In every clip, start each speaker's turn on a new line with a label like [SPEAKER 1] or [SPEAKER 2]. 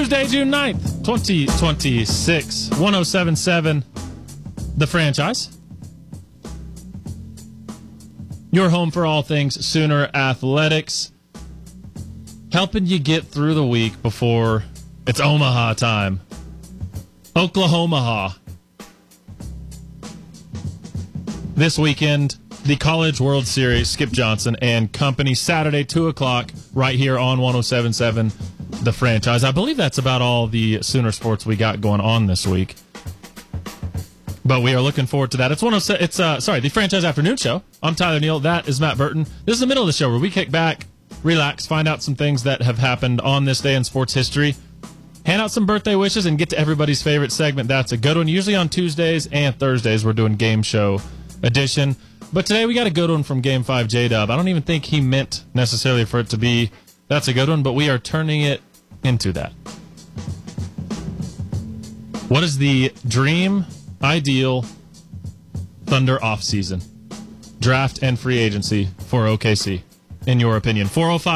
[SPEAKER 1] Tuesday, June 9th, 2026, 1077, The Franchise. Your home for all things Sooner Athletics. Helping you get through the week before it's Omaha time. Oklahoma. This weekend, the College World Series, Skip Johnson and company, Saturday, 2 o'clock, right here on 1077, The Franchise. I believe that's about all the Sooner sports we got going on this week. But we are looking forward to that. It's the Franchise Afternoon Show. I'm Tyler Neal. That is Matt Burton. This is the middle of the show where we kick back, relax, find out some things that have happened on this day in sports history, hand out some birthday wishes, and get to everybody's favorite segment. That's a good one. Usually on Tuesdays and Thursdays, we're doing Game Show edition. But today we got a good one from Game 5 J-Dub. I don't even think he meant necessarily for it to be that's a good one, but we are turning it into that. What is the dream, ideal Thunder offseason, draft, and free agency for OKC, in your opinion?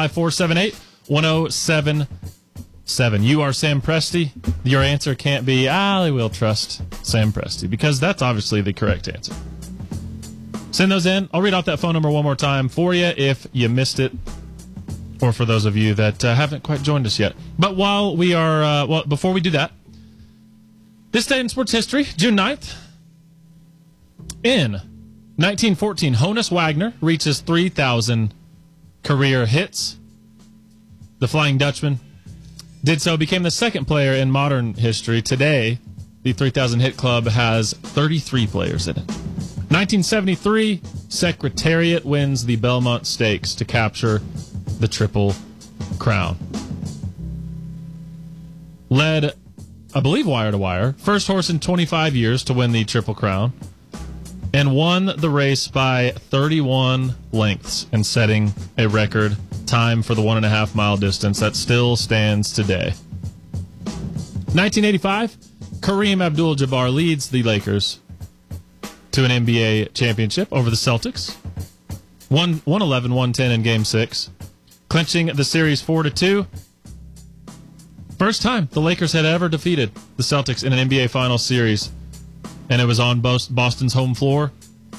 [SPEAKER 1] 405-478-1077. You are Sam Presti. Your answer can't be, I will trust Sam Presti, because that's obviously the correct answer. Send those in. I'll read out that phone number one more time for you if you missed it, or for those of you that haven't quite joined us yet. But while we are, before we do that, this day in sports history, June 9th, in 1914, Honus Wagner reaches 3,000 career hits. The Flying Dutchman did so, became the second player in modern history. Today, the 3,000 hit club has 33 players in it. 1973, Secretariat wins the Belmont Stakes to capture the Triple Crown. Led, I believe, wire to wire. First horse in 25 years to win the Triple Crown. And won the race by 31 lengths and setting a record time for the 1.5 mile distance that still stands today. 1985, Kareem Abdul-Jabbar leads the Lakers to an NBA championship over the Celtics. 111-110 in Game 6. Clinching the series 4-2. First time the Lakers had ever defeated the Celtics in an NBA Finals series. And it was on Boston's home floor.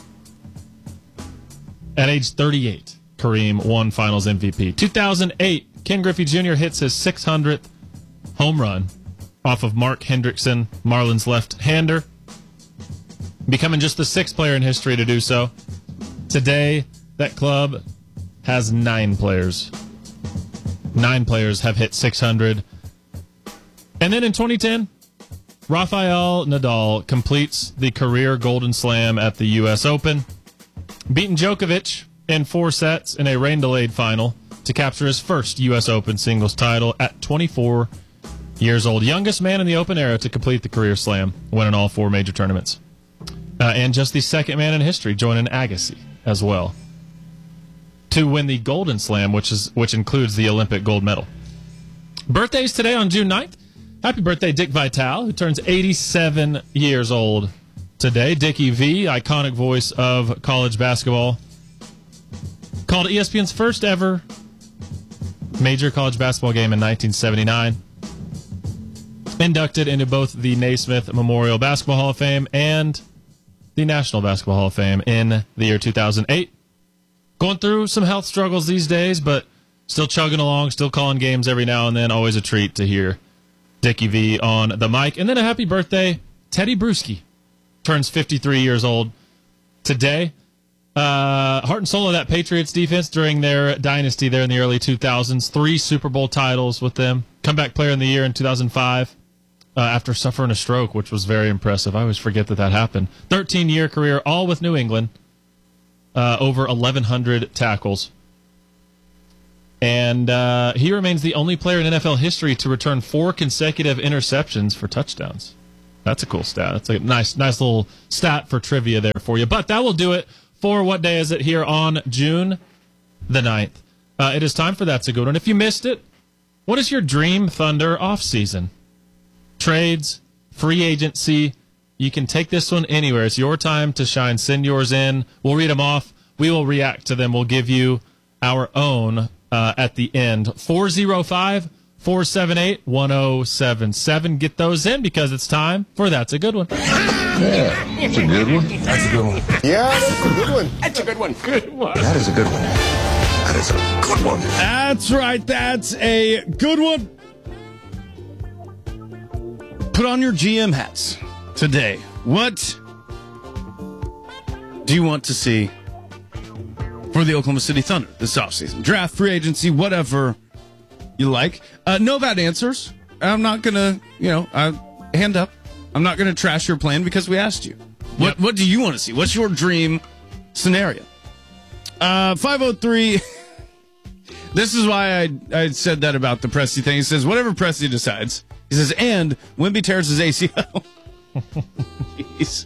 [SPEAKER 1] At age 38, Kareem won Finals MVP. 2008, Ken Griffey Jr. hits his 600th home run off of Mark Hendrickson, Marlins left-hander, becoming just the sixth player in history to do so. Today, that club has 9 players. 9 players have hit 600. And then in 2010, Rafael Nadal completes the career Golden Slam at the U.S. Open, beating Djokovic in 4 sets in a rain-delayed final to capture his first U.S. Open singles title at 24 years old. Youngest man in the Open era to complete the career slam, winning all 4 major tournaments. And just the second man in history, joining Agassi as well, to win the Golden Slam, which includes the Olympic gold medal. Birthdays today on June 9th. Happy birthday, Dick Vitale, who turns 87 years old today. Dickie V, iconic voice of college basketball, called ESPN's first ever major college basketball game in 1979. Inducted into both the Naismith Memorial Basketball Hall of Fame and the National Basketball Hall of Fame in the year 2008. Going through some health struggles these days, but still chugging along, still calling games every now and then. Always a treat to hear Dickie V on the mic. And then a happy birthday, Teddy Bruschi turns 53 years old today. Heart and soul of that Patriots defense during their dynasty there in the early 2000s. 3 Super Bowl titles with them. Comeback player in the year in 2005 after suffering a stroke, which was very impressive. I always forget that happened. 13-year career, all with New England. Over 1,100 tackles. And he remains the only player in NFL history to return 4 consecutive interceptions for touchdowns. That's a cool stat. That's a nice little stat for trivia there for you. But that will do it for What Day Is It here on June the 9th. It is time for That's a Good One. If you missed it, what is your dream Thunder offseason? Trades, free agency. You can take this one anywhere. It's your time to shine. Send yours in. We'll read them off. We will react to them. We'll give you our own at the end. 405 478-1077. Get those in because it's time for That's a Good One.
[SPEAKER 2] Yeah, that's a good one. That's a good one.
[SPEAKER 3] Yeah, that's a good one.
[SPEAKER 2] That's a good one.
[SPEAKER 1] Good one.
[SPEAKER 2] That is a good one. That is a good one.
[SPEAKER 4] That's right. That's a good one. Put on your GM hats today. What do you want to see for the Oklahoma City Thunder this offseason? Draft, free agency, whatever you like. No bad answers. I'm not going to, hand up. I'm not going to trash your plan because we asked you. What do you want to see? What's your dream scenario? 503. This is why I said that about the Presti thing. He says, whatever Presti decides. He says, and Wemby tears his ACL. Jeez.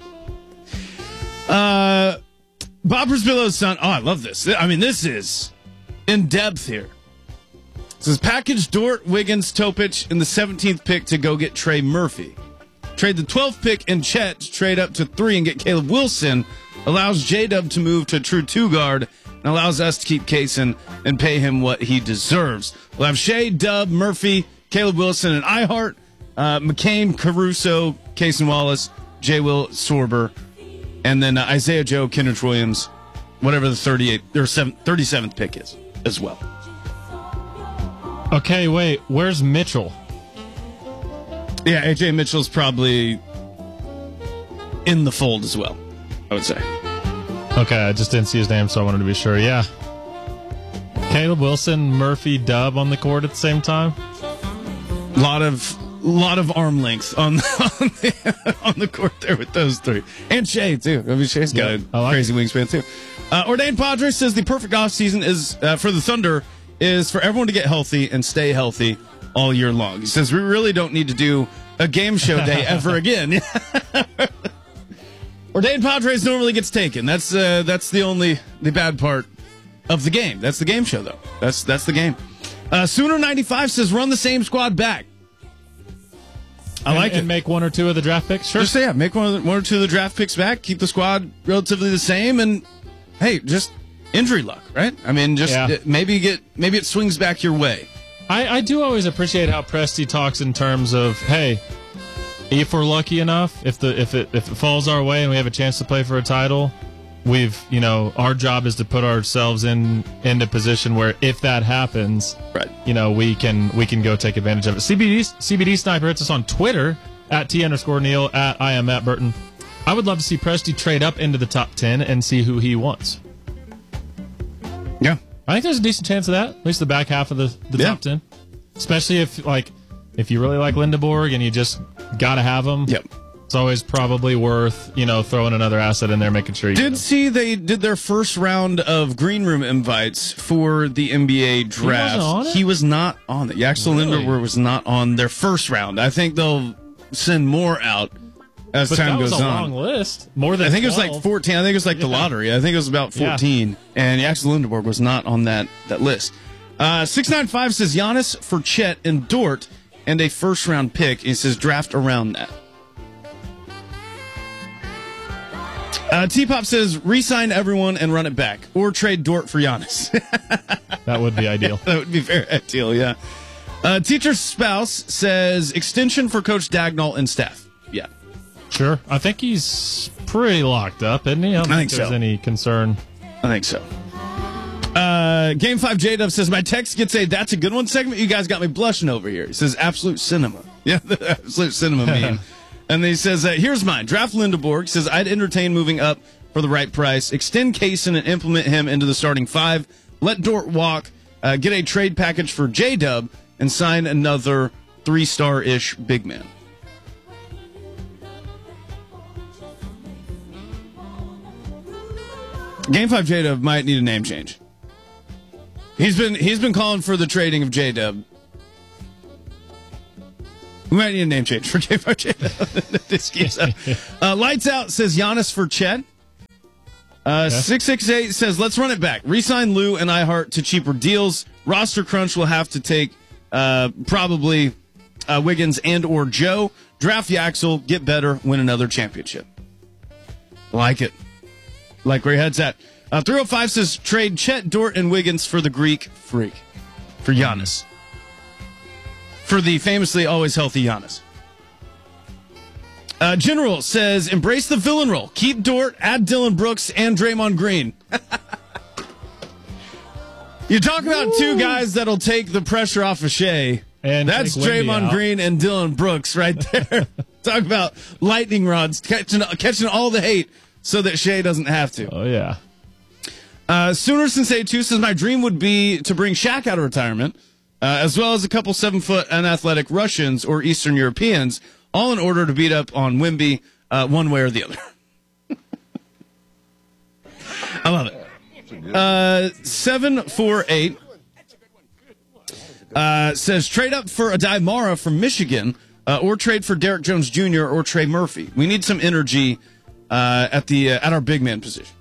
[SPEAKER 4] Bob Brisbillo's son. Oh, I love this. I mean, this is in depth here. It says, package Dort, Wiggins, Topic, and the 17th pick to go get Trey Murphy. Trade the 12th pick and Chet to trade up to 3 and get Caleb Wilson. Allows J-Dub to move to a true 2-guard and allows us to keep Kaysen and pay him what he deserves. We'll have Shea, Dub, Murphy, Caleb Wilson, and Ihart, McCain, Caruso, Kaysen Wallace, J. Will Sorber, and then Isaiah Joe, Kendrick Williams, whatever the 37th pick is as well.
[SPEAKER 1] Okay, wait. Where's Mitchell?
[SPEAKER 4] Yeah, AJ Mitchell's probably in the fold as well, I would say.
[SPEAKER 1] Okay, I just didn't see his name, so I wanted to be sure. Yeah. Caleb Wilson, Murphy, Dub on the court at the same time.
[SPEAKER 4] Lot of arm length on the court there with those three. And Shea, too. I mean, Shea's got a crazy wingspan, too. Ordained Padre says the perfect offseason is for the Thunder is for everyone to get healthy and stay healthy all year long. He says we really don't need to do a game show day ever again. Ordained Padres normally gets taken. That's the bad part of the game. That's the game show though. That's the game. Sooner 95 says run the same squad back. I like it.
[SPEAKER 1] And make one or two of the draft picks. Sure.
[SPEAKER 4] Just say make one or two of the draft picks back. Keep the squad relatively the same, and hey, just injury luck, right? I mean, maybe it swings back your way.
[SPEAKER 1] I do always appreciate how Presti talks in terms of, hey, if we're lucky enough, if it falls our way and we have a chance to play for a title, our job is to put ourselves into position where if that happens,
[SPEAKER 4] right,
[SPEAKER 1] we can go take advantage of it. CBD Sniper hits us on Twitter at T_Neil at I am Matt Burton. I would love to see Presti trade up into the top 10 and see who he wants.
[SPEAKER 4] Yeah.
[SPEAKER 1] I think there's a decent chance of that, at least the back half of the top 10. Especially if you really like Lindeborg and you just got to have him.
[SPEAKER 4] Yep.
[SPEAKER 1] It's always probably worth, throwing another asset in there, making sure you
[SPEAKER 4] see they did their first round of green room invites for the NBA draft. He was not on it. Axel Lindeborg was not on their first round. I think they'll send more out as time goes on.
[SPEAKER 1] That was a long list. More than
[SPEAKER 4] I think
[SPEAKER 1] 12.
[SPEAKER 4] It was like 14. I think it was like the lottery. I think it was about 14. Yeah. And Axel Lindeborg was not on that list. 695 says Giannis for Chet and Dort and a first round pick. It says draft around that. T-Pop says re-sign everyone and run it back or trade Dort for Giannis.
[SPEAKER 1] That would be ideal.
[SPEAKER 4] That would be very ideal, yeah. Teacher's spouse says extension for Coach Dagnall and staff. Yeah.
[SPEAKER 1] Sure. I think he's pretty locked up, isn't he? I don't think there's any concern.
[SPEAKER 4] I think so. Game 5 J-Dub says, my text gets a that's a good one segment. You guys got me blushing over here. He says, absolute cinema. Yeah, the absolute cinema meme. And then he says, here's mine. Draft Lindeborg. He says, I'd entertain moving up for the right price. Extend Kaysen and implement him into the starting 5. Let Dort walk. Get a trade package for J-Dub and sign another 3-star-ish big man. Game 5 J-Dub might need a name change. He's been calling for the trading of J-Dub. We might need a name change for Game 5 J-Dub. Lights Out says Giannis for Chet. 668 says let's run it back. Resign Lou and Ihart to cheaper deals. Roster crunch will have to take probably Wiggins and or Joe. Draft Yaxel, get better, win another championship. Like it. Like where your head's at. 305 says trade Chet, Dort, and Wiggins for the Greek freak. For Giannis. for the famously always healthy Giannis. General says, embrace the villain role. Keep Dort, add Dylan Brooks, and Draymond Green. You talk about two guys that'll take the pressure off of Shea.
[SPEAKER 1] And
[SPEAKER 4] that's Draymond Green and Dylan Brooks right there. Talk about lightning rods, catching all the hate so that Shea doesn't have to.
[SPEAKER 1] Oh, yeah.
[SPEAKER 4] Sooner Sensei 2 says, my dream would be to bring Shaq out of retirement, as well as a couple 7-foot unathletic Russians or Eastern Europeans, all in order to beat up on Wemby one way or the other. I love it. 748 says, trade up for Adai Mara from Michigan, or trade for Derek Jones Jr. or Trey Murphy. We need some energy at our big man position.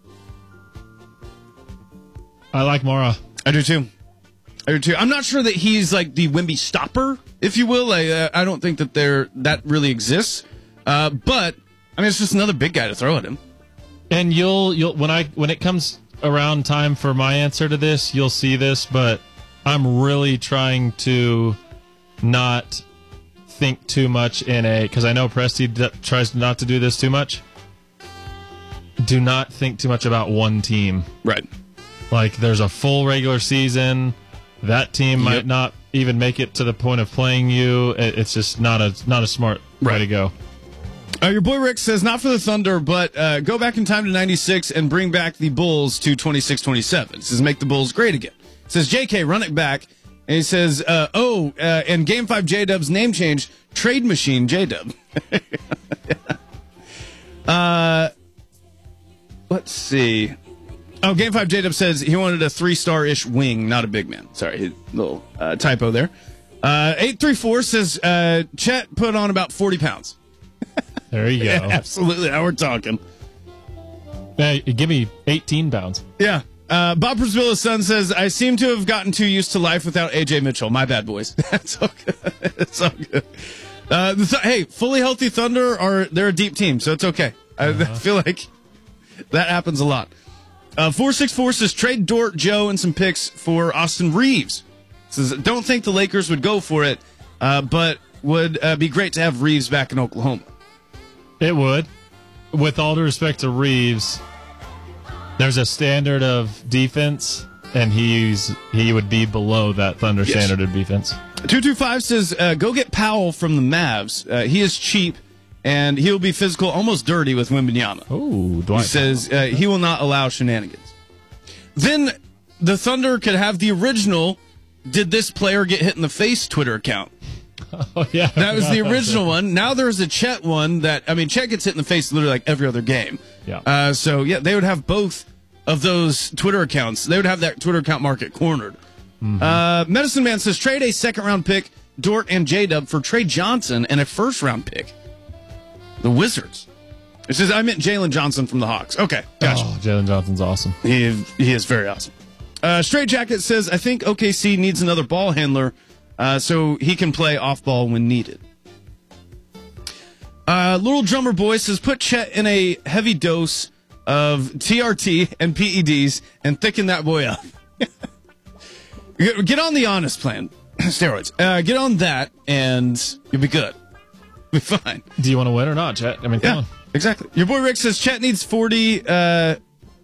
[SPEAKER 1] I like Mara.
[SPEAKER 4] I do too. I'm not sure that he's like the Wemby stopper, if you will. I don't think that that really exists. But I mean, it's just another big guy to throw at him.
[SPEAKER 1] And you'll when it comes around time for my answer to this, you'll see this. But I'm really trying to not think too much because I know Presti tries not to do this too much. Do not think too much about one team.
[SPEAKER 4] Right.
[SPEAKER 1] Like there's a full regular season. That team might not even make it to the point of playing you. It's just not a smart way to go.
[SPEAKER 4] Your boy Rick says, not for the Thunder, but go back in time to 96 and bring back the Bulls to 26-27. He says, make the Bulls great again. He says, JK, run it back. And he says, and Game 5 J-Dub's name change, Trade Machine J-Dub. Let's see. Oh, Game 5 J-Dub says he wanted a 3-star-ish wing, not a big man. Sorry, little typo there. 834 says Chet put on about 40 pounds.
[SPEAKER 1] There you go.
[SPEAKER 4] Yeah, absolutely. Now we're talking.
[SPEAKER 1] Hey, give me 18 pounds.
[SPEAKER 4] Yeah. Bob Priscilla's son says, I seem to have gotten too used to life without AJ Mitchell. My bad, boys. That's all good. It's all good. Hey, fully healthy Thunder, they're a deep team, so it's okay. I feel like that happens a lot. 464 says, trade Dort, Joe, and some picks for Austin Reeves. Says, don't think the Lakers would go for it, but would be great to have Reeves back in Oklahoma.
[SPEAKER 1] It would. With all due respect to Reeves, there's a standard of defense, and he would be below that Thunder standard of defense.
[SPEAKER 4] 225 says, go get Powell from the Mavs. He is cheap, and he'll be physical, almost dirty with Wembanyama.
[SPEAKER 1] Oh, Dwight.
[SPEAKER 4] He says he will not allow shenanigans. Then the Thunder could have the original, did this player get hit in the face Twitter account.
[SPEAKER 1] Oh, yeah.
[SPEAKER 4] That was the original one. Now there's a Chet one Chet gets hit in the face literally like every other game.
[SPEAKER 1] Yeah.
[SPEAKER 4] They would have both of those Twitter accounts. They would have that Twitter account market cornered. Mm-hmm. Medicine Man says, trade a second-round pick, Dort and J-Dub, for Trey Johnson and a first-round pick. The Wizards. It says, I meant Jalen Johnson from the Hawks. Okay, gotcha.
[SPEAKER 1] Oh, Jalen Johnson's awesome.
[SPEAKER 4] He is very awesome. Straight Jacket says, I think OKC needs another ball handler so he can play off-ball when needed. Little Drummer Boy says, put Chet in a heavy dose of TRT and PEDs and thicken that boy up. Get on the honest plan. Steroids. Get on that, and you'll be good. You'll be fine.
[SPEAKER 1] Do you want to win or not, Chet? I mean, come on.
[SPEAKER 4] Exactly. Your boy Rick says Chet needs 40 pounds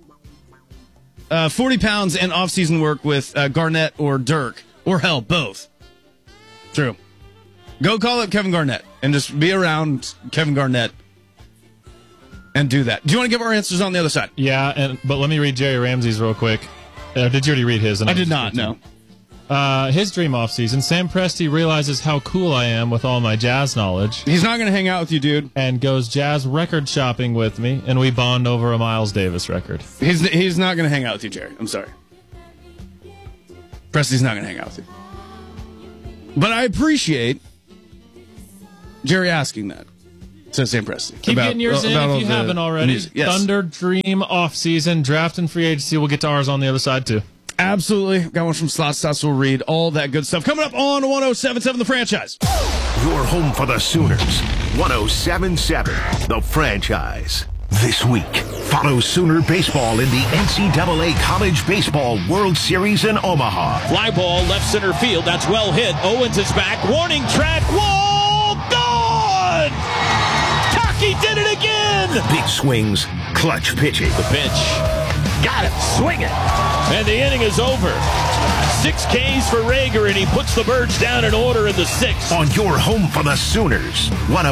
[SPEAKER 4] and off-season work with Garnett or Dirk, or hell, both. True. Go call up Kevin Garnett and just be around Kevin Garnett and do that. Do you want to give our answers on the other side?
[SPEAKER 1] Yeah, but let me read Jerry Ramsey's real quick. Did you already read his?
[SPEAKER 4] I did not, no.
[SPEAKER 1] His dream offseason, Sam Presti realizes how cool I am with all my jazz knowledge.
[SPEAKER 4] He's not going to hang out with you, dude.
[SPEAKER 1] And goes jazz record shopping with me, and we bond over a Miles Davis record.
[SPEAKER 4] He's not going to hang out with you, Jerry. I'm sorry. Presti's not going to hang out with you. But I appreciate Jerry asking that. Says Sam Presti.
[SPEAKER 1] Keep getting yours in if you haven't already. Yes. Thunder Dream offseason, draft and free agency. We'll get to ours on the other side, too.
[SPEAKER 4] Absolutely. Got one from Slot Stats. We'll read all that good stuff. Coming up on 107.7 The Franchise.
[SPEAKER 2] Your home for the Sooners. 107.7 The Franchise.
[SPEAKER 3] This week, follow Sooner Baseball in the NCAA College Baseball World Series in Omaha.
[SPEAKER 5] Fly ball left center field. That's well hit. Owens is back. Warning track. Wall gone! Taki did it again!
[SPEAKER 3] Big swings, clutch pitching.
[SPEAKER 5] The pitch. Got it. Swing it. And the inning is over. 6 Ks for Rager, and he puts the Birds down in order in the 6th.
[SPEAKER 3] On your home for the Sooners,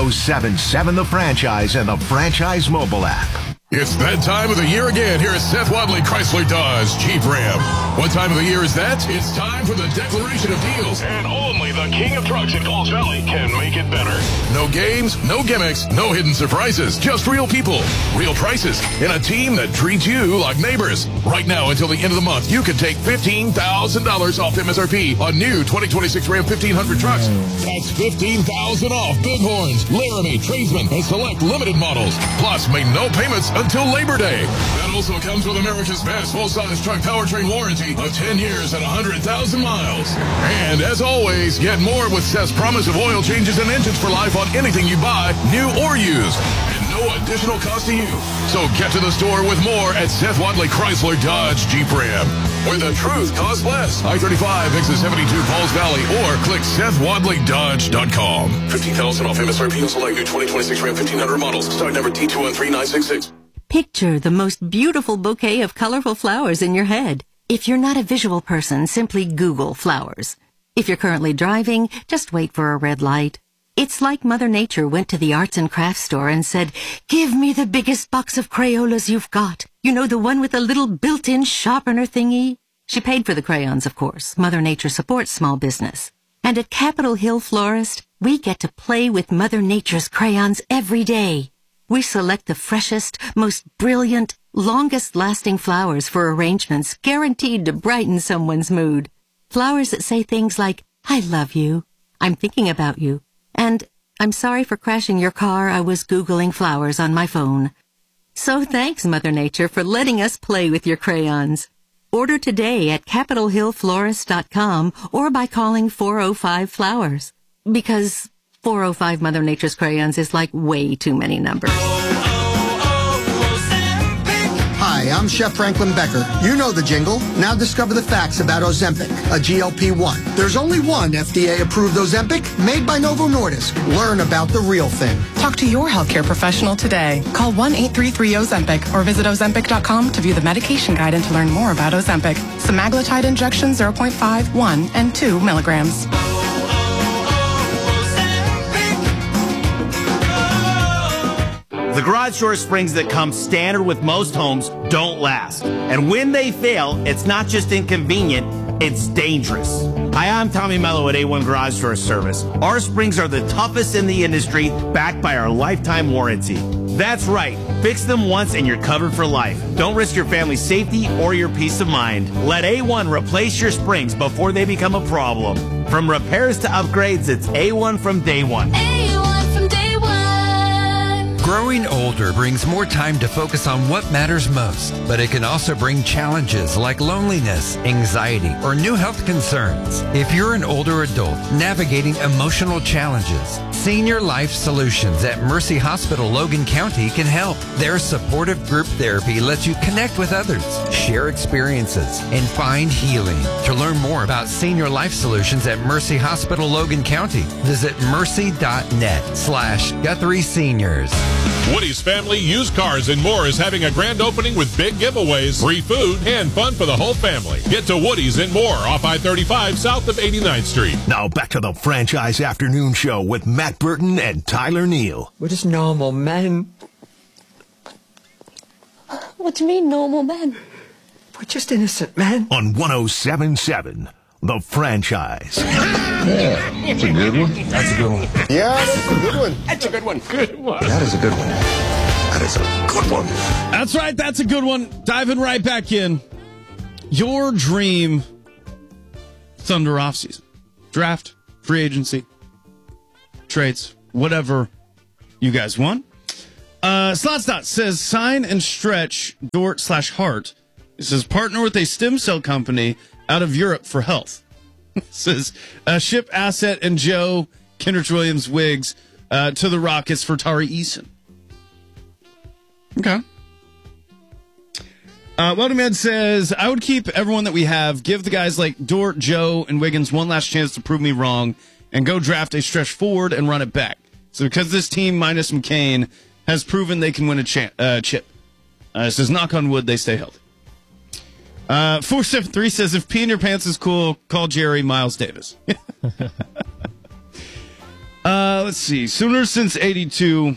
[SPEAKER 3] 107.7 The Franchise and the Franchise mobile app.
[SPEAKER 2] It's that time of the year again here at Seth Wadley Chrysler Dodge Jeep Ram. What time of the year is that? It's time for the declaration of deals. And only the king of trucks in Falls Valley can make it better. No games, no gimmicks, no hidden surprises. Just real people, real prices, and a team that treats you like neighbors. Right now until the end of the month, you can take $15,000 off MSRP on new 2026 Ram 1500 trucks. That's $15,000 off Bighorns, Laramie, Tradesman, and select limited models. Plus, make no payments until Labor Day. That also comes with America's best full-size truck powertrain warranty of 10 years and 100,000 miles. And as always, get more with Seth's promise of oil changes and engines for life on anything you buy, new or used. And no additional cost to you. So get to the store with more at Seth Wadley Chrysler Dodge Jeep Ram, where the truth costs less. I-35, exit 72, Falls Valley, or click SethWadleyDodge.com. $15,000 off MSRP on select new 2026 Ram 1500 models. Stock number T213966.
[SPEAKER 6] Picture the most beautiful bouquet of colorful flowers in your head. If you're not a visual person, simply Google flowers. If you're currently driving, just wait for a red light. It's like Mother Nature went to the arts and crafts store and said, "Give me the biggest box of Crayolas you've got. You know, the one with the little built-in sharpener thingy?" She paid for the crayons, of course. Mother Nature supports small business. And at Capitol Hill Florist, we get to play with Mother Nature's crayons every day. We select the freshest, most brilliant, longest-lasting flowers for arrangements guaranteed to brighten someone's mood. Flowers that say things like, "I love you," "I'm thinking about you," and "I'm sorry for crashing your car. I was Googling flowers on my phone." So thanks, Mother Nature, for letting us play with your crayons. Order today at CapitolHillFlorist.com or by calling 405-FLOWERS. Because 405 Mother Nature's crayons is like way too many numbers.
[SPEAKER 7] Hi, I'm Chef Franklin Becker. You know the jingle. Now discover the facts about Ozempic, a GLP-1. There's only one FDA-approved Ozempic made by Novo Nordisk. Learn about the real thing.
[SPEAKER 8] Talk to your healthcare professional today. Call 1-833-OZEMPIC or visit Ozempic.com to view the medication guide and to learn more about Ozempic. Semaglutide injection 0.5, 1, and 2 milligrams.
[SPEAKER 9] The garage door springs that come standard with most homes don't last. And when they fail, it's not just inconvenient, it's dangerous. Hi, I'm Tommy Mello at A1 Garage Door Service. Our springs are the toughest in the industry, backed by our lifetime warranty. That's right. Fix them once and you're covered for life. Don't risk your family's safety or your peace of mind. Let A1 replace your springs before they become a problem. From repairs to upgrades, it's A1 from day one.
[SPEAKER 10] A1 from day one.
[SPEAKER 11] Growing older brings more time to focus on what matters most, but it can also bring challenges like loneliness, anxiety, or new health concerns. If you're an older adult navigating emotional challenges, Senior Life Solutions at Mercy Hospital Logan County can help. Their supportive group therapy lets you connect with others, share experiences, and find healing. To learn more about Senior Life Solutions at Mercy Hospital Logan County, visit mercy.net/Guthrie Seniors.
[SPEAKER 12] Woody's Family Used Cars and More is having a grand opening with big giveaways, free food, and fun for the whole family. Get to Woody's and More off I-35 south of 89th Street.
[SPEAKER 3] Now back to the Franchise Afternoon Show with Matt Burton and Tyler Neal.
[SPEAKER 13] We're just normal men.
[SPEAKER 6] What do you mean, normal men?
[SPEAKER 13] We're just innocent men.
[SPEAKER 3] On 107.7, The Franchise.
[SPEAKER 2] Yeah, that's a good one.
[SPEAKER 14] That's a good one.
[SPEAKER 2] Yeah, that's a good one.
[SPEAKER 14] That's a good one.
[SPEAKER 2] Good one. That is a good one. That is a good one.
[SPEAKER 4] That's right. That's a good one. Diving right back in. Your dream Thunder offseason. Draft, free agency, trades, whatever you guys want. Slotsdot says sign and stretch Dort/Hart. It says partner with a stem cell company out of Europe for health. It says ship Asset and Joe Kendrick Williams wigs to the Rockets for Tari Eason. Okay. Weldon Man says, I would keep everyone that we have, give the guys like Dort, Joe, and Wiggins one last chance to prove me wrong, and go draft a stretch forward and run it back. So because this team, minus McCain, has proven they can win a chip. It says, knock on wood, they stay healthy. 473 says, if pee in your pants is cool, call Jerry Miles Davis. Let's see. Sooners since 82.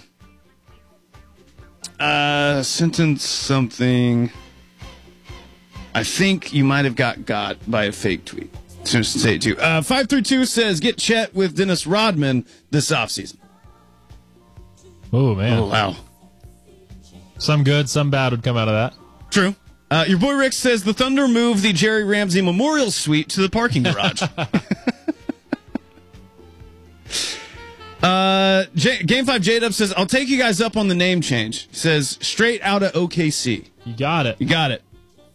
[SPEAKER 4] Sentence something. I think you might have got by a fake tweet. Sooners since 82. 532 says, get Chet with Dennis Rodman this offseason.
[SPEAKER 1] Oh, man.
[SPEAKER 4] Oh, wow.
[SPEAKER 1] Some good, some bad would come out of that.
[SPEAKER 4] True. Your boy Rick says the Thunder moved the Jerry Ramsey Memorial Suite to the parking garage. Game 5 J-Dub says, I'll take you guys up on the name change. He says, straight out of OKC.
[SPEAKER 1] You got it.
[SPEAKER 4] You got it.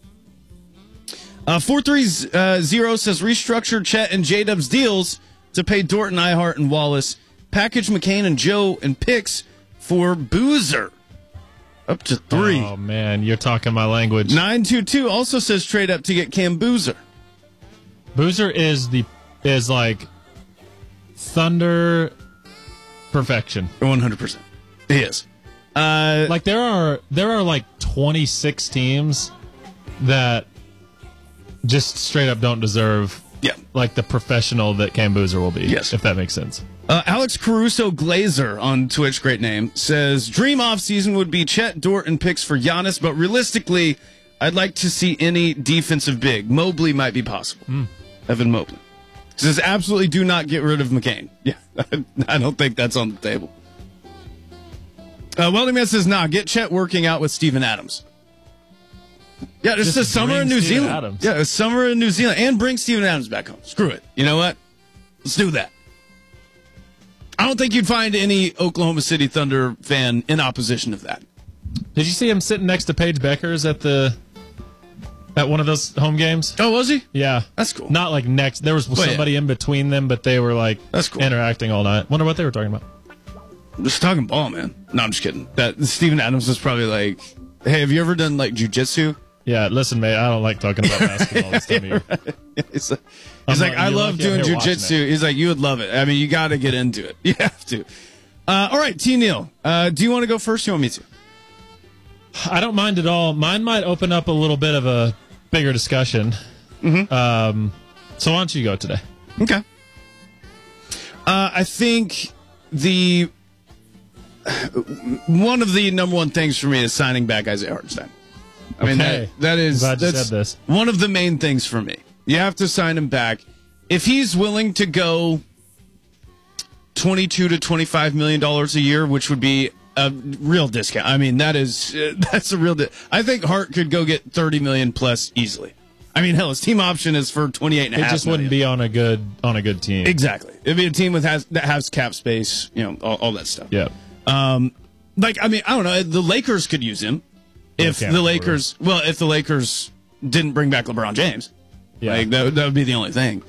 [SPEAKER 4] 430 says, restructure Chet and J-Dub's deals to pay Dort and Ihart and Wallace. Package McCain and Joe and picks for Boozer. Up to 3.
[SPEAKER 1] Oh, man, you're talking my language.
[SPEAKER 4] 922 also says trade up to get Cam Boozer.
[SPEAKER 1] Boozer is like Thunder perfection.
[SPEAKER 4] 100%. He is.
[SPEAKER 1] Like there are like 26 teams that just straight up don't deserve like the professional that Cam Boozer will be.
[SPEAKER 4] Yes.
[SPEAKER 1] If that makes sense.
[SPEAKER 4] Alex Caruso Glazer on Twitch, great name, says, dream off season would be Chet, Dort, and picks for Giannis, but realistically, I'd like to see any defensive big. Mobley might be possible. Evan Mobley. Says, absolutely do not get rid of McCain. Yeah, I don't think that's on the table. Welding Man says, nah, get Chet working out with Steven Adams. Yeah, just a summer in New Zealand.
[SPEAKER 1] Adams.
[SPEAKER 4] Yeah, a summer in New Zealand. And bring Steven Adams back home. Screw it. You know what? Let's do that. I don't think you'd find any Oklahoma City Thunder fan in opposition of that.
[SPEAKER 1] Did you see him sitting next to Paige Beckers at one of those home games?
[SPEAKER 4] Oh, was he?
[SPEAKER 1] Yeah.
[SPEAKER 4] That's cool.
[SPEAKER 1] Not like next. There was somebody in between them, but they were like
[SPEAKER 4] That's cool.
[SPEAKER 1] interacting all night. Wonder what they were talking about.
[SPEAKER 4] I'm just talking ball, man. No, I'm just kidding. That Steven Adams was probably like, hey, have you ever done like jujitsu?
[SPEAKER 1] Yeah, listen, mate, I don't like talking about basketball this time of year.
[SPEAKER 4] He's like, I love doing jujitsu. He's like, you would love it. I mean, you got to get into it. You have to. All right, T. Neal, do you want to go first? You want me to?
[SPEAKER 1] I don't mind at all. Mine might open up a little bit of a bigger discussion. Mm-hmm. So why don't you go today?
[SPEAKER 4] Okay. I think one of the number one things for me is signing back Isaiah Hartenstein. I mean, that's one of the main things for me. You have to sign him back. If he's willing to go $22 to $25 million a year, which would be a real discount. I mean, that's a real. I think Hart could go get $30 million plus easily. I mean, hell, his team option is for $28.5 million.
[SPEAKER 1] It just wouldn't be on a good team.
[SPEAKER 4] Exactly. It'd be a team that has cap space. You know, all that stuff.
[SPEAKER 1] Yeah.
[SPEAKER 4] Like, I mean, I don't know. The Lakers could use him. If the Lakers didn't bring back LeBron James, like that would be the only thing.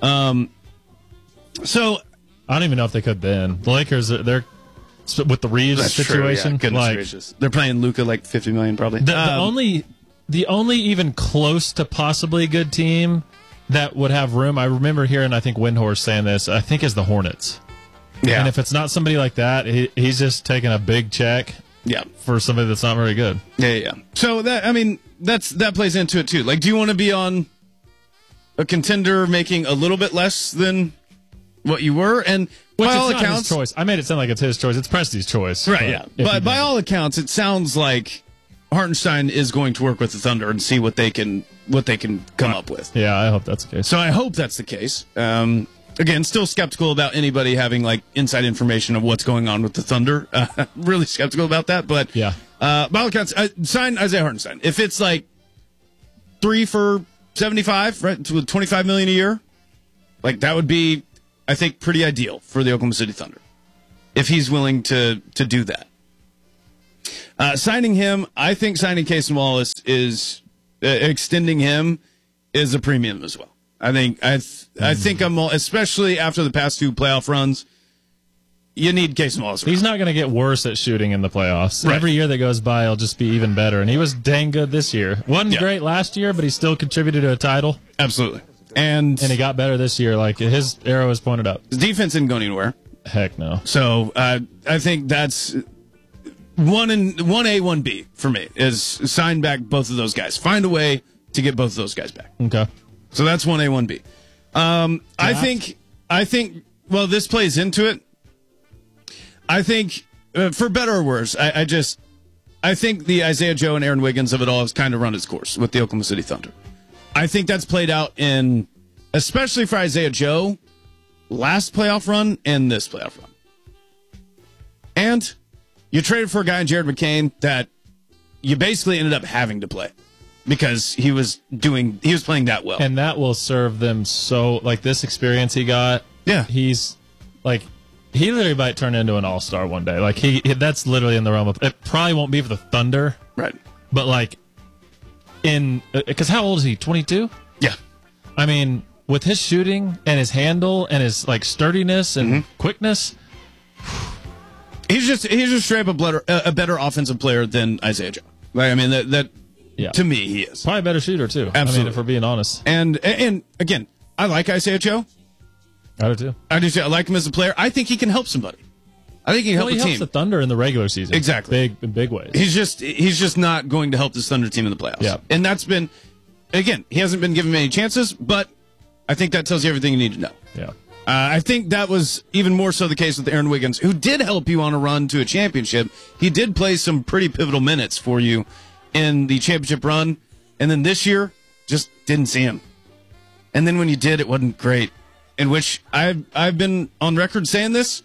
[SPEAKER 4] So
[SPEAKER 1] I don't even know if they could then. The Lakers, they're with the Reeves situation.
[SPEAKER 4] True, yeah. They're playing Luka like $50 million probably.
[SPEAKER 1] The only even close to possibly good team that would have room. I remember hearing, I think Windhorst saying this. I think is the Hornets.
[SPEAKER 4] Yeah,
[SPEAKER 1] and if it's not somebody like that, he's just taking a big check.
[SPEAKER 4] Yeah,
[SPEAKER 1] for somebody that's not very good.
[SPEAKER 4] Yeah. So that plays into it too. Like, do you want to be on a contender making a little bit less than what you were? And by all accounts,
[SPEAKER 1] his choice. I made it sound like it's his choice. It's Presti's choice,
[SPEAKER 4] right? Yeah. But by all accounts, it sounds like Hartenstein is going to work with the Thunder and see what they can come up with.
[SPEAKER 1] Yeah, I hope that's the case.
[SPEAKER 4] So I hope that's the case. Again, still skeptical about anybody having like inside information of what's going on with the Thunder. Really skeptical about that, but
[SPEAKER 1] yeah.
[SPEAKER 4] By all accounts, sign Isaiah Hartenstein. If it's like 3 for $75, right, with $25 million a year, like that would be, I think, pretty ideal for the Oklahoma City Thunder. If he's willing to do that, signing him, I think signing Cason Wallace is extending him is a premium as well. I think I'm especially after the past 2 playoff runs. you need Casey Wallace.
[SPEAKER 1] He's not going to get worse at shooting in the playoffs.
[SPEAKER 4] Right.
[SPEAKER 1] Every year that goes by, he'll just be even better. And he was dang good this year. Wasn't great last year, but he still contributed to a title.
[SPEAKER 4] Absolutely. And
[SPEAKER 1] he got better this year. Like, his arrow is pointed up.
[SPEAKER 4] His defense didn't go anywhere.
[SPEAKER 1] Heck no.
[SPEAKER 4] So I think that's 1A, 1B for me, is sign back both of those guys. Find a way to get both of those guys back.
[SPEAKER 1] Okay.
[SPEAKER 4] So that's 1A, 1B. I think, well, this plays into it. I think, for better or worse, I think the Isaiah Joe and Aaron Wiggins of it all has kind of run its course with the Oklahoma City Thunder. I think that's played out in, especially for Isaiah Joe, last playoff run and this playoff run. And you traded for a guy in Jared McCain that you basically ended up having to play because he was playing that well.
[SPEAKER 1] And that will serve them so, like, this experience he got.
[SPEAKER 4] Yeah.
[SPEAKER 1] He's, like, he literally might turn into an all-star one day. Like, that's literally in the realm of, it probably won't be for the Thunder.
[SPEAKER 4] Right.
[SPEAKER 1] But, like, because how old is he? 22?
[SPEAKER 4] Yeah.
[SPEAKER 1] I mean, with his shooting and his handle and his, like, sturdiness and quickness.
[SPEAKER 4] He's just straight up a better offensive player than Isaiah Joe. Like, I mean, that to me, he is.
[SPEAKER 1] Probably a better shooter, too.
[SPEAKER 4] Absolutely.
[SPEAKER 1] I mean, if we're being honest.
[SPEAKER 4] And again, I like Isaiah Joe.
[SPEAKER 1] I do, too.
[SPEAKER 4] I like him as a player. I think he can help somebody. I think he can help the team.
[SPEAKER 1] He helps the Thunder in the regular season.
[SPEAKER 4] Exactly.
[SPEAKER 1] In big ways.
[SPEAKER 4] He's just not going to help this Thunder team in the playoffs.
[SPEAKER 1] Yeah.
[SPEAKER 4] And that's been, again, he hasn't been given many chances, but I think that tells you everything you need to know.
[SPEAKER 1] Yeah.
[SPEAKER 4] I think that was even more so the case with Aaron Wiggins, who did help you on a run to a championship. He did play some pretty pivotal minutes for you in the championship run, and then this year, just didn't see him. And then when you did, it wasn't great. In which I've been on record saying this,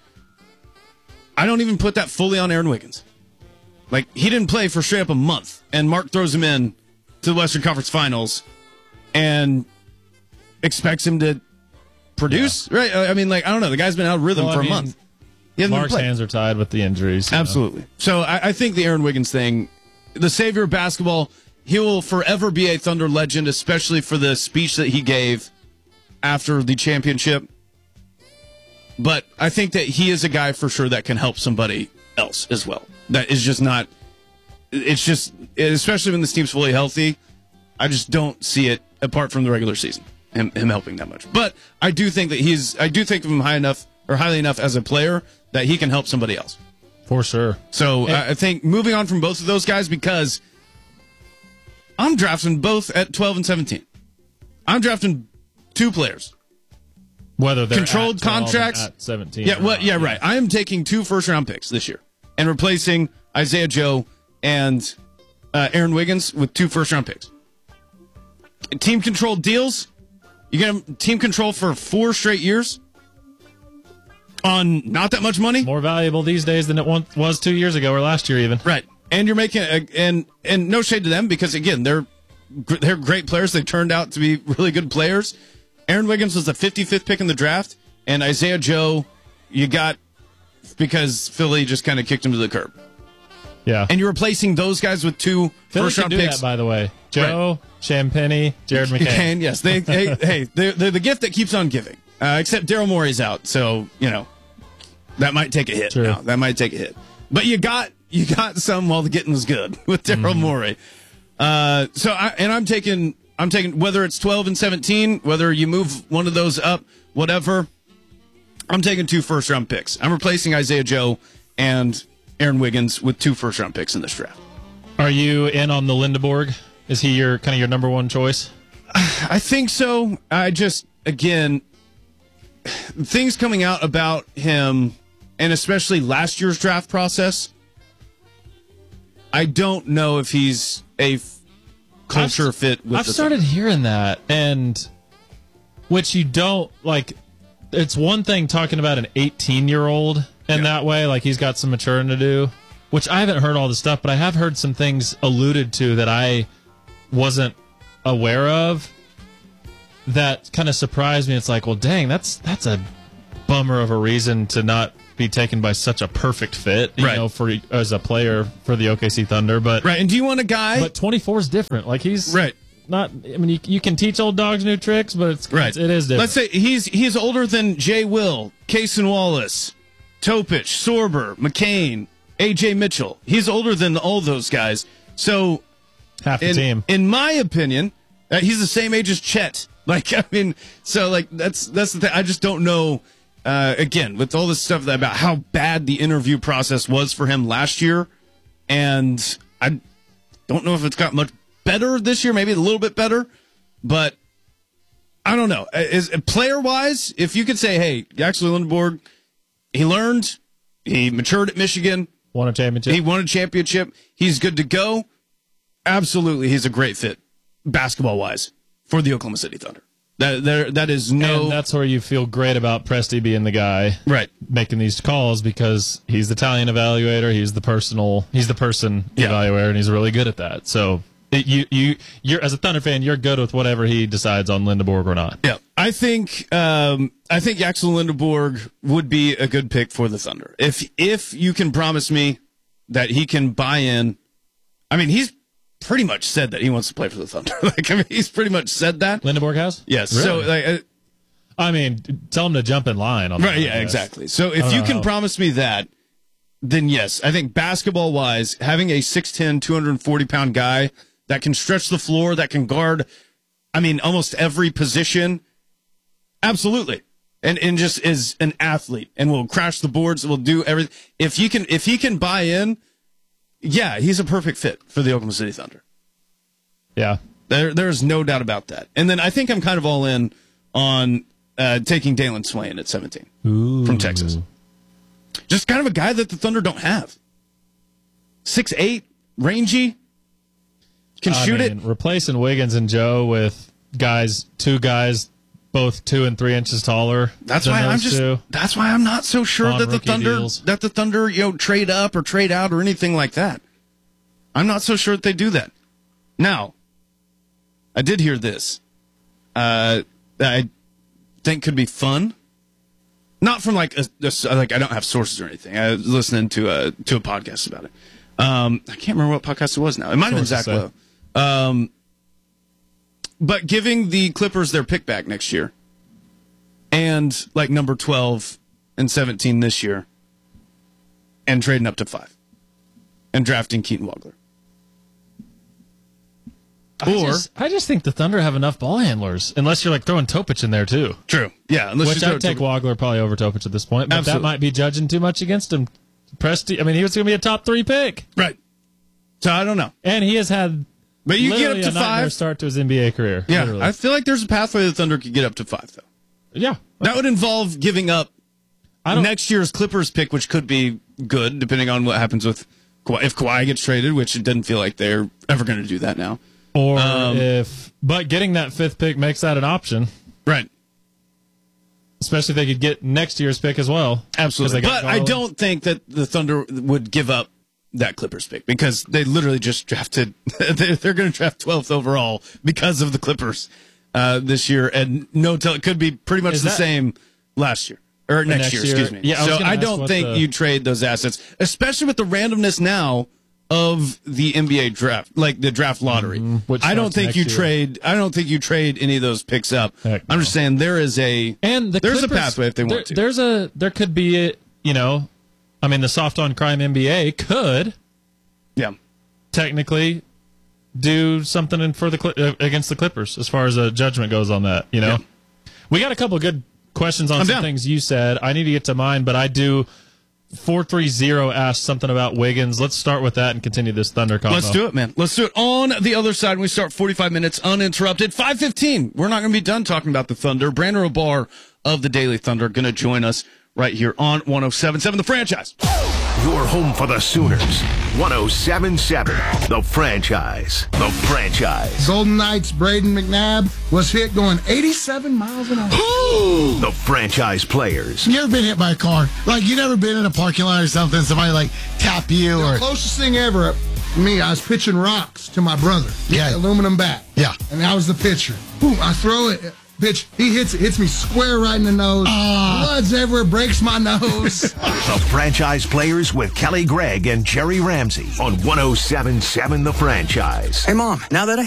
[SPEAKER 4] I don't even put that fully on Aaron Wiggins. Like, he didn't play for straight up a month, and Mark throws him in to the Western Conference Finals and expects him to produce, right? I mean, like, I don't know. The guy's been out of rhythm for a month.
[SPEAKER 1] Mark's hands are tied with the injuries.
[SPEAKER 4] Absolutely. So I think the Aaron Wiggins thing, the savior of basketball, he will forever be a Thunder legend, especially for the speech that he gave after the championship. But I think that he is a guy for sure that can help somebody else as well. That is just not, it's just, especially when this team's fully healthy, I just don't see it apart from the regular season. Him helping that much. But I do think that I do think of him highly enough as a player that he can help somebody else.
[SPEAKER 1] For sure.
[SPEAKER 4] So I think moving on from both of those guys, because I'm drafting both at 12 and 17. I'm drafting two players.
[SPEAKER 1] Whether they're
[SPEAKER 4] controlled
[SPEAKER 1] at 12
[SPEAKER 4] contracts
[SPEAKER 1] at 17.
[SPEAKER 4] Yeah, right. I am taking 2 first-round picks this year and replacing Isaiah Joe and Aaron Wiggins with 2 first-round picks. Team-controlled deals. You get team control for 4 straight years on not that much money.
[SPEAKER 1] More valuable these days than it was 2 years ago or last year even.
[SPEAKER 4] Right. And you're making and no shade to them because again, they're great players. They turned out to be really good players. Aaron Wiggins was the 55th pick in the draft, and Isaiah Joe you got because Philly just kind of kicked him to the curb.
[SPEAKER 1] Yeah.
[SPEAKER 4] And you're replacing those guys with 2 first-round picks.
[SPEAKER 1] That, by the way. Joe, right. Champagny, Jared McCain.
[SPEAKER 4] Yes. They're the gift that keeps on giving. Except Daryl Morey's out, so, that might take a hit.
[SPEAKER 1] True.
[SPEAKER 4] Now. That might take a hit. But you got some while the getting was good with Daryl Morey. I'm taking whether it's 12 and 17, whether you move one of those up, whatever, I'm taking 2 first-round picks. I'm replacing Isaiah Joe and Aaron Wiggins with 2 first-round picks in this draft.
[SPEAKER 1] Are you in on the Lindeborg? Is he your number one choice?
[SPEAKER 4] I think so. I just, again, things coming out about him, and especially last year's draft process, I don't know if he's a culture fit with
[SPEAKER 1] I've started hearing that, and which you don't, like, it's one thing talking about an 18-year-old in that way, like he's got some maturing to do, which I haven't heard all the stuff, but I have heard some things alluded to that I wasn't aware of that kind of surprised me. It's like, well, dang, that's a bummer of a reason to not be taken by such a perfect fit, you know, for as a player for the OKC Thunder. But
[SPEAKER 4] right, and do you want a guy?
[SPEAKER 1] But 24 is different. Like he's not. I mean, you can teach old dogs new tricks, but it is different.
[SPEAKER 4] Let's say he's older than Jay Will, Cason Wallace, Topich, Sorber, McCain, A.J. Mitchell. He's older than all those guys. So,
[SPEAKER 1] half the team.
[SPEAKER 4] In my opinion, he's the same age as Chet. Like, I mean, so like that's the thing. I just don't know. Again, with all this stuff about how bad the interview process was for him last year, and I don't know if it's got much better this year. Maybe a little bit better, but I don't know. Is player wise, if you could say, hey, Axel Lindenborg, he learned, he matured at Michigan,
[SPEAKER 1] won a championship.
[SPEAKER 4] He won a championship. He's good to go. Absolutely, he's a great fit basketball wise for the Oklahoma City Thunder. That is no.
[SPEAKER 1] And that's where you feel great about Presti being the guy,
[SPEAKER 4] right,
[SPEAKER 1] making these calls, because he's the Italian evaluator, he's the person evaluator, and he's really good at that. So you're as a Thunder fan, you're good with whatever he decides on Lindenborg or not.
[SPEAKER 4] Yeah, I think Axel Lindenborg would be a good pick for the Thunder if you can promise me that he can buy in. I mean, he's pretty much said that he wants to play for the Thunder. He's pretty much said that.
[SPEAKER 1] Lindenborg has?
[SPEAKER 4] Yes.
[SPEAKER 1] Really? So, tell him to jump in line. On
[SPEAKER 4] right, yeah, exactly. So if you can promise me that, then yes, I think basketball-wise, having a 6'10", 240-pound guy that can stretch the floor, that can guard, almost every position, absolutely. And just is an athlete and will crash the boards, will do everything. If he can buy in, yeah, he's a perfect fit for the Oklahoma City Thunder.
[SPEAKER 1] Yeah.
[SPEAKER 4] There's no doubt about that. And then I think I'm kind of all in on taking Dalen Swain at 17 from Texas. Just kind of a guy that the Thunder don't have. 6'8", rangy, can shoot it.
[SPEAKER 1] Replacing Wiggins and Joe with two guys, both 2 and 3 inches taller.
[SPEAKER 4] That's why I'm not so sure that the Thunder trade up or trade out or anything like that. I'm not so sure that they do that. Now, I did hear this. That I think could be fun. Not from like I don't have sources or anything. I was listening to a podcast about it. I can't remember what podcast it was now. It might have been Zach Lowe. But giving the Clippers their pick back next year, and like number 12 and 17 this year, and trading up to 5, and drafting Keaton Wagler.
[SPEAKER 1] I just think the Thunder have enough ball handlers, unless you're like throwing Topich in there too.
[SPEAKER 4] True, yeah.
[SPEAKER 1] Which I'd take Wagler probably over Topich at this point, but Absolutely. That might be judging too much against him. Presti, he was going to be a top 3 pick,
[SPEAKER 4] right? So I don't know,
[SPEAKER 1] and he has had.
[SPEAKER 4] But you get up to 5.
[SPEAKER 1] Start to his NBA career.
[SPEAKER 4] Yeah,
[SPEAKER 1] literally.
[SPEAKER 4] I feel like there's a pathway the Thunder could get up to 5, though.
[SPEAKER 1] Yeah,
[SPEAKER 4] that would involve giving up next year's Clippers pick, which could be good depending on what happens with Kawhi. If Kawhi gets traded, which it doesn't feel like they're ever going to do that now.
[SPEAKER 1] Or but getting that 5th pick makes that an option,
[SPEAKER 4] right?
[SPEAKER 1] Especially if they could get next year's pick as well.
[SPEAKER 4] Absolutely, but I don't think that the Thunder would give up that Clippers pick, because they literally just drafted. They're going to draft 12th overall because of the Clippers this year, and it could be pretty much the same last year or next year. Excuse me.
[SPEAKER 1] Yeah,
[SPEAKER 4] so I don't think you trade those assets, especially with the randomness now of the NBA draft, like the draft lottery. I don't think you trade. I don't think you trade any of those picks up. I'm just saying there is a
[SPEAKER 1] Clippers,
[SPEAKER 4] a pathway if they want
[SPEAKER 1] to. There could be the soft on crime NBA could, technically do something against the Clippers as far as a judgment goes on that. We got a couple of good questions on some things you said. I need to get to mine, but I do. 430 asked something about Wiggins. Let's start with that and continue this Thunder combo.
[SPEAKER 4] Let's do it, man. Let's do it. On the other side, we start 45 minutes uninterrupted. 5:15. We're not going to be done talking about the Thunder. Brandon O'Barr of the Daily Thunder going to join us right here on 107.7 The Franchise.
[SPEAKER 3] Your home for the Sooners. 107.7 The Franchise. The Franchise.
[SPEAKER 10] Golden Knights' Braden McNabb was hit going 87 miles an hour.
[SPEAKER 3] The Franchise players.
[SPEAKER 10] You ever been hit by a car? Like, you never been in a parking lot or something, somebody like tap you or... The closest thing ever, me, I was pitching rocks to my brother. Yeah. Aluminum bat. Yeah. And I was the pitcher. Boom, I throw it... Pitch, he hits me square right in the nose. Blood's everywhere, breaks my nose.
[SPEAKER 3] The Franchise players with Kelly Gregg and Jerry Ramsey on 107.7 The Franchise.
[SPEAKER 13] Hey, Mom, now that I